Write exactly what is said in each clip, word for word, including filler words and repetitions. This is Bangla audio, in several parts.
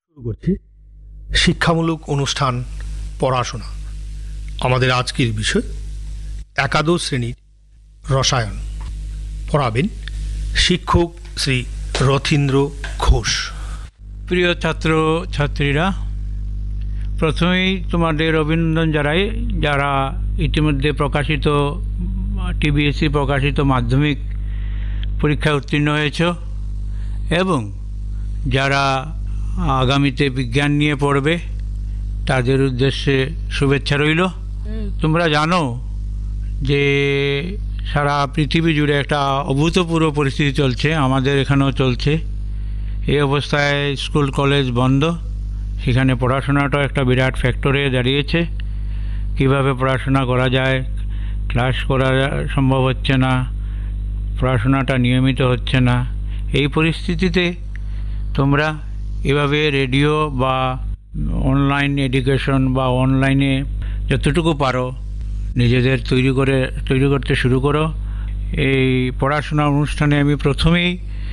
শুরু করছি শিক্ষামূলক অনুষ্ঠান পড়াশোনা। আমাদের আজকের বিষয় একাদশ শ্রেণীর রসায়ন। পড়াবেন শিক্ষক শ্রী রথীন্দ্র ঘোষ। প্রিয় ছাত্র ছাত্রীরা, প্রথমেই তোমাদের অভিনন্দন জানাই যারা ইতিমধ্যে প্রকাশিত টিবিএসসি প্রকাশিত মাধ্যমিক পরীক্ষায় উত্তীর্ণ হয়েছ এবং যারা আগামীতে বিজ্ঞান নিয়ে পড়বে তাদের উদ্দেশ্যে শুভেচ্ছা রইল। তোমরা জানো যে সারা পৃথিবী জুড়ে একটা অভূতপূর্ব পরিস্থিতি চলছে, আমাদের এখানেও চলছে। এই অবস্থায় স্কুল কলেজ বন্ধ, সেখানে পড়াশোনাটাও একটা বিরাট ফ্যাক্টরে দাঁড়িয়েছে। কিভাবে পড়াশোনা করা যায়, ক্লাস করা সম্ভব হচ্ছে না, পড়াশোনাটা নিয়মিত হচ্ছে না। এই পরিস্থিতিতে তোমরা এভাবে রেডিও বা অনলাইন এডুকেশন বা অনলাইনে যতটুকু পারো নিজেদের তৈরি করে তৈরি করতে শুরু করো। এই পড়াশোনা অনুষ্ঠানে আমি প্রথমেই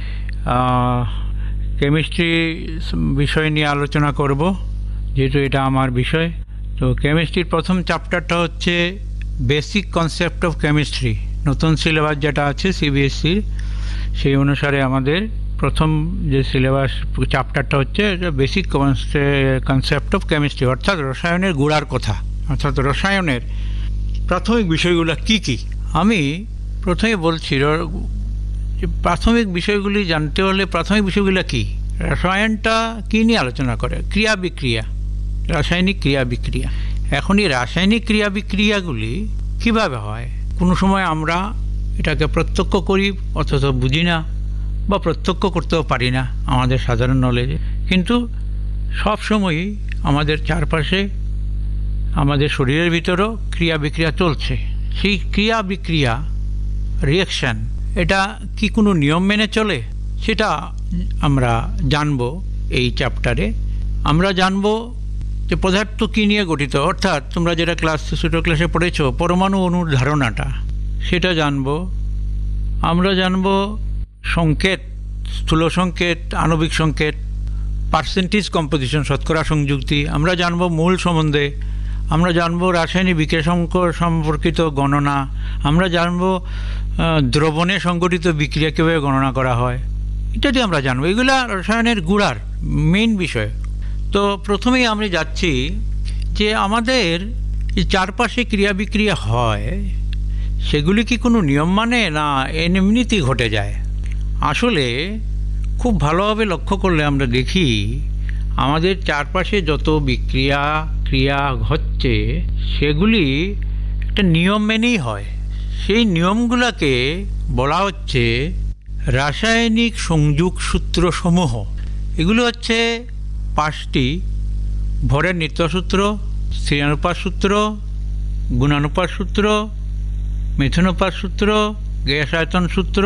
কেমিস্ট্রি বিষয় নিয়ে আলোচনা করব, যেহেতু এটা আমার বিষয়। তো কেমিস্ট্রির প্রথম চ্যাপ্টারটা হচ্ছে বেসিক কনসেপ্ট অফ কেমিস্ট্রি। নতুন সিলেবাস যেটা আছে সিবিএসসির, সেই অনুসারে আমাদের প্রথম যে সিলেবাস চ্যাপ্টারটা হচ্ছে বেসিক কনসেপ্ট অফ কেমিস্ট্রি, অর্থাৎ রসায়নের গোড়ার কথা, অর্থাৎ রসায়নের প্রাথমিক বিষয়গুলো কি কি। আমি প্রথমে বলছি প্রাথমিক বিষয়গুলি জানতে হলে প্রাথমিক বিষয়গুলো কি। রসায়নটা কী নিয়ে আলোচনা করে? ক্রিয়া বিক্রিয়া, রাসায়নিক ক্রিয়া বিক্রিয়া। এখন এই রাসায়নিক ক্রিয়া বিক্রিয়াগুলি কিভাবে হয়? কোনো সময় আমরা এটাকে প্রত্যক্ষ করি অথচ বুঝি না, বা প্রত্যক্ষ করতেও পারি না আমাদের সাধারণ নলেজে। কিন্তু সব সময়ই আমাদের চারপাশে আমাদের শরীরের ভিতরেও ক্রিয়া বিক্রিয়া চলছে। সেই ক্রিয়া বিক্রিয়া রিয়াকশান, এটা কি কোনো নিয়ম মেনে চলে? সেটা আমরা জানব এই চ্যাপ্টারে। আমরা জানব যে পদার্থ কী নিয়ে গঠিত, অর্থাৎ তোমরা যেটা ক্লাস ছোটো ক্লাসে পড়েছ পরমাণু অণুর ধারণাটা, সেটা জানব। আমরা জানব সংকেত, স্থূল সংকেত, আণবিক সংকেত, পার্সেন্টেজ কম্পোজিশন, শতকরা সংযুক্তি। আমরা জানব মূল সম্বন্ধে, আমরা জানব রাসায়নিক বিক্রিয়া সম্পর্কিত গণনা, আমরা জানব দ্রবণে সংগঠিত বিক্রিয়া কীভাবে গণনা করা হয় ইত্যাদি আমরা জানব। এগুলো রসায়নের গোড়ার মেইন বিষয়। তো প্রথমেই আমরা যাচ্ছি যে আমাদের চারপাশে ক্রিয়া বিক্রিয়া হয়, সেগুলি কি কোনো নিয়ম মানে না এমনিতেই ঘটে যায়? আসলে খুব ভালোভাবে লক্ষ্য করলে আমরা দেখি আমাদের চারপাশে যত বিক্রিয়া ক্রিয়া হচ্ছে সেগুলি একটা নিয়ম মেনেই হয়। সেই নিয়মগুলোকে বলা হচ্ছে রাসায়নিক সংযোগ সূত্রসমূহ। এগুলো হচ্ছে পাঁচটি: ভরের নিত্যসূত্র, স্থিরানুপাত সূত্র, গুণানুপাত সূত্র, মিথুনুপাত সূত্র, গ্যাস আয়তন সূত্র,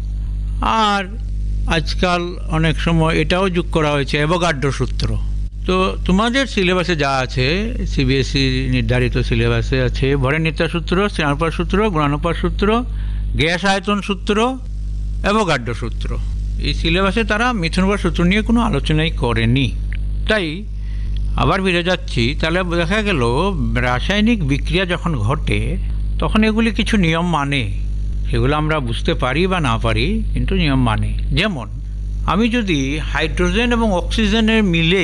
আর আজকাল অনেক সময় এটাও যোগ করা হয়েছে অ্যাভোগাড্রো সূত্র। তো তোমাদের সিলেবাসে যা আছে, সিবিএসসি নির্ধারিত সিলেবাসে আছে ভরের নিত্যসূত্র সূত্র, স্থিরানুপাত সূত্র, গুণানুপাত সূত্র, গ্যাস আয়তন সূত্র, অ্যাভোগাড্রো সূত্র। এই সিলেবাসে তারা মিথুনুপাত সূত্র নিয়ে কোনো আলোচনাই করেনি। তাই আবার ফিরে যাচ্ছি, তাহলে দেখা গেল রাসায়নিক বিক্রিয়া যখন ঘটে তখন এগুলি কিছু নিয়ম মানে। সেগুলো আমরা বুঝতে পারি বা না পারি, কিন্তু নিয়ম মানে। যেমন আমি যদি হাইড্রোজেন এবং অক্সিজেনের মিলে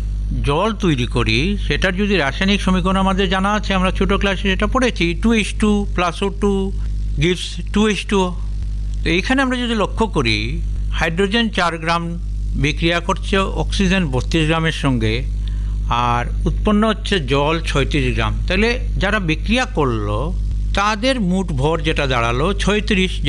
জল তৈরি করি, সেটার যদি রাসায়নিক সমীকরণ আমাদের জানা আছে, আমরা ছোটো ক্লাসে সেটা পড়েছি, টু এইচ টু প্লাস ও two gives two H two. তো এইখানে আমরা যদি লক্ষ্য করি হাইড্রোজেন চার গ্রাম বিক্রিয়া করছে অক্সিজেন বত্রিশ গ্রামের সঙ্গে, আর উৎপন্ন হচ্ছে জল ছয়ত্রিশ গ্রাম। তাহলে যারা বিক্রিয়া করলো তাদের মোট ভর যেটা দাঁড়ালো ছয়ত্রিশ,